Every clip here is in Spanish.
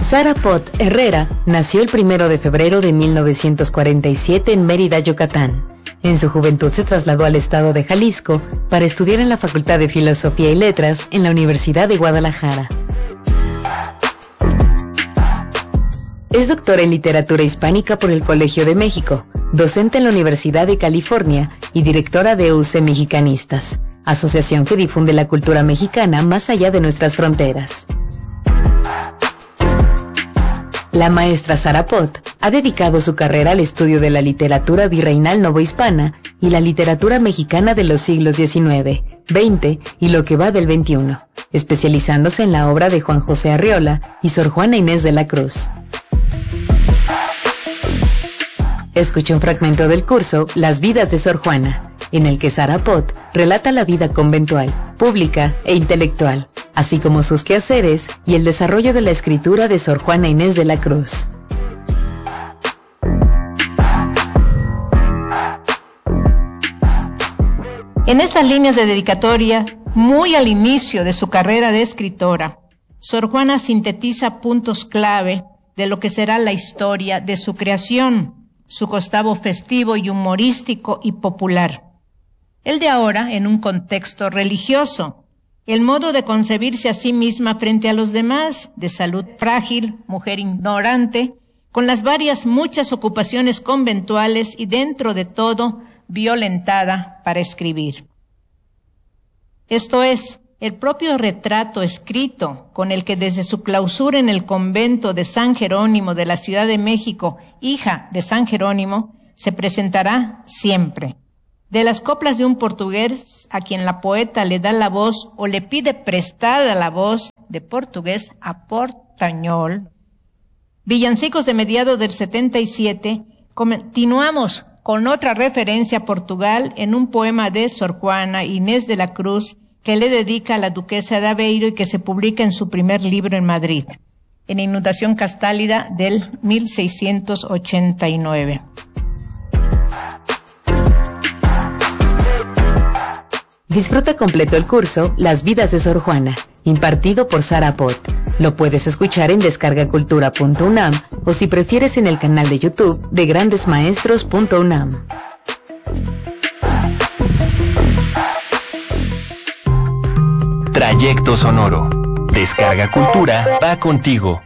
Sara Pot Herrera nació el 1 de febrero de 1947 en Mérida, Yucatán. En su juventud se trasladó al estado de Jalisco para estudiar en la Facultad de Filosofía y Letras en la Universidad de Guadalajara. Es doctora en Literatura Hispánica por el Colegio de México, docente en la Universidad de California y directora de UC Mexicanistas, asociación que difunde la cultura mexicana más allá de nuestras fronteras. La maestra Sara Pot ha dedicado su carrera al estudio de la literatura virreinal novohispana y la literatura mexicana de los siglos XIX, XX y lo que va del XXI, especializándose en la obra de Juan José Arriola y Sor Juana Inés de la Cruz. Escuché un fragmento del curso Las vidas de Sor Juana, en el que Sara Pot relata la vida conventual, pública e intelectual, así como sus quehaceres y el desarrollo de la escritura de Sor Juana Inés de la Cruz. En estas líneas de dedicatoria, muy al inicio de su carrera de escritora, Sor Juana sintetiza puntos clave de lo que será la historia de su creación, su costado festivo y humorístico y popular. El de ahora en un contexto religioso, el modo de concebirse a sí misma frente a los demás, de salud frágil, mujer ignorante, con las muchas ocupaciones conventuales y dentro de todo violentada para escribir. Esto es, el propio retrato escrito con el que desde su clausura en el convento de San Jerónimo de la Ciudad de México, hija de San Jerónimo, se presentará siempre. De las coplas de un portugués a quien la poeta le da la voz o le pide prestada la voz de portugués a portañol. Villancicos de mediados del 77, continuamos con otra referencia a Portugal en un poema de Sor Juana Inés de la Cruz que le dedica a la duquesa de Aveiro y que se publica en su primer libro en Madrid, en Inundación Castálida del 1689. Disfruta completo el curso Las vidas de Sor Juana, impartido por Sara Pot. Lo puedes escuchar en descargacultura.unam o si prefieres en el canal de YouTube de grandesmaestros.unam. Trayecto sonoro. Descarga Cultura va contigo.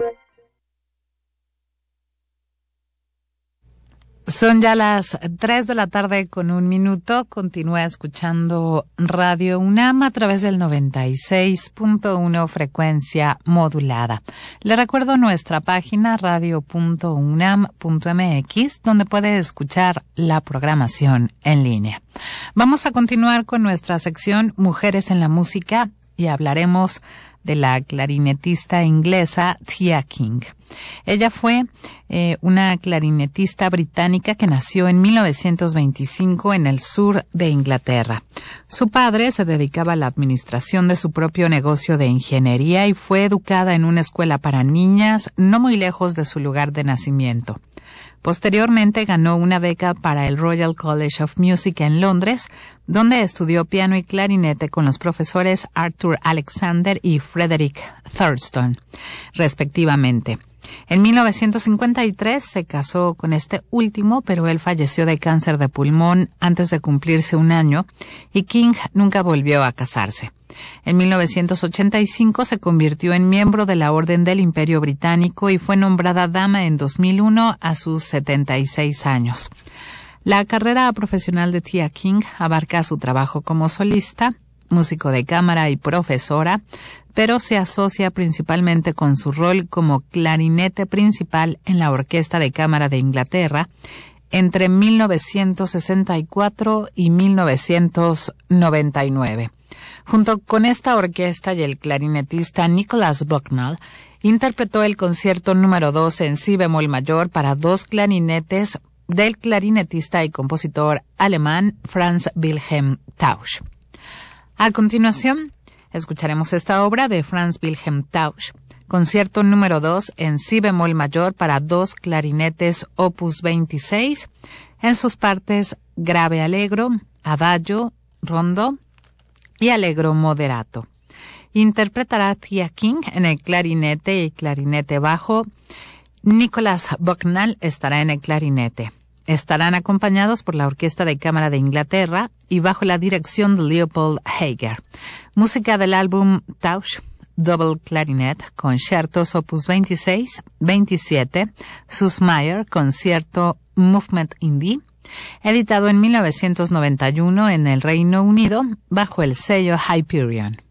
Son ya las 3 de la tarde con 1 minuto. Continúa escuchando Radio UNAM a través del 96.1 frecuencia modulada. Le recuerdo nuestra página radio.unam.mx, donde puede escuchar la programación en línea. Vamos a continuar con nuestra sección Mujeres en la Música y hablaremos de la clarinetista inglesa Thea King. Ella fue una clarinetista británica que nació en 1925 en el sur de Inglaterra. Su padre se dedicaba a la administración de su propio negocio de ingeniería y fue educada en una escuela para niñas no muy lejos de su lugar de nacimiento. Posteriormente ganó una beca para el Royal College of Music en Londres, donde estudió piano y clarinete con los profesores Arthur Alexander y Frederick Thurston, respectivamente. En 1953 se casó con este último, pero él falleció de cáncer de pulmón antes de cumplirse 1 año y King nunca volvió a casarse. En 1985 se convirtió en miembro de la Orden del Imperio Británico y fue nombrada dama en 2001 a sus 76 años. La carrera profesional de Thea King abarca su trabajo como solista, músico de cámara y profesora, pero se asocia principalmente con su rol como clarinete principal en la Orquesta de Cámara de Inglaterra entre 1964 y 1999. Junto con esta orquesta y el clarinetista Nicholas Bucknall, interpretó el concierto número 2 en si bemol mayor para 2 clarinetes del clarinetista y compositor alemán Franz Wilhelm Tausch. A continuación, escucharemos esta obra de Franz Wilhelm Tausch, concierto número 2 en si bemol mayor para 2 clarinetes opus 26, en sus partes grave allegro, adagio, rondo y allegro moderato. Interpretará Thea King en el clarinete y clarinete bajo. Nicholas Bucknall estará en el clarinete. Estarán acompañados por la Orquesta de Cámara de Inglaterra y bajo la dirección de Leopold Hager. Música del álbum Tausch, Double Clarinet, Conciertos Opus 26, 27, Süssmayr, Concierto Movement in D, editado en 1991 en el Reino Unido bajo el sello Hyperion.